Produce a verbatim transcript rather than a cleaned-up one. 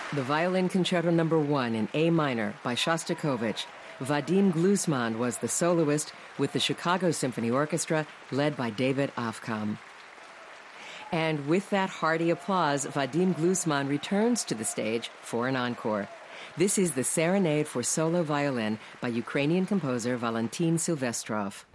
The Violin Concerto Number One in A minor by Shostakovich. Vadim Glusman was the soloist with the Chicago Symphony Orchestra, led by David Afkam. And with that hearty applause, Vadim Glusman returns to the stage for an encore. This is the Serenade for Solo Violin by Ukrainian composer Valentin Silvestrov.